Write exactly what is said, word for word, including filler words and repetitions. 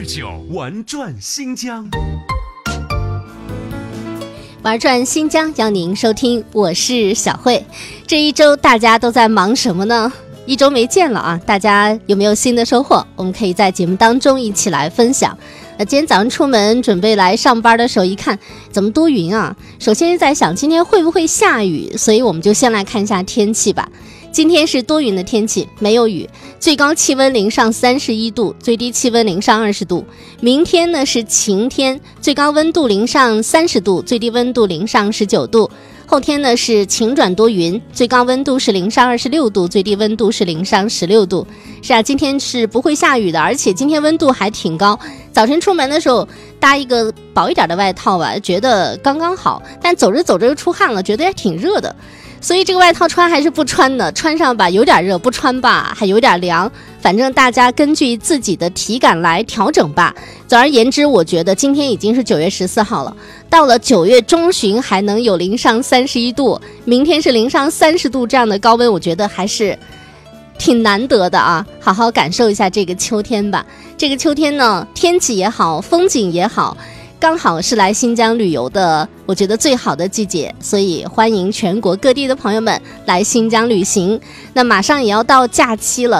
九玩转新疆， 玩转新疆邀您收听，我是小慧。这一周大家都在忙什么呢？一周没见了啊，大家有没有新的收获？我们可以在节目当中一起来分享。那今天早上出门准备来上班的时候，一看怎么多云啊？首先是在想今天会不会下雨，所以我们就先来看一下天气吧。今天是多云的天气，没有雨，最高气温零上三十一度，最低气温零上二十度。明天呢是晴天，最高温度零上三十度，最低温度零上十九度。后天呢是晴转多云，最高温度是零上二十六度，最低温度是零上十六度。是啊，今天是不会下雨的，而且今天温度还挺高。早晨出门的时候搭一个薄一点的外套吧，觉得刚刚好，但走着走着又出汗了，觉得也挺热的。所以这个外套穿还是不穿的，穿上吧有点热，不穿吧还有点凉，反正大家根据自己的体感来调整吧。总而言之，我觉得今天已经是九月十四号了，到了九月中旬还能有零上三十一度，明天是零上三十度这样的高温，我觉得还是挺难得的啊，好好感受一下这个秋天吧。这个秋天呢，天气也好，风景也好，刚好是来新疆旅游的我觉得最好的季节，所以欢迎全国各地的朋友们来新疆旅行。那马上也要到假期了，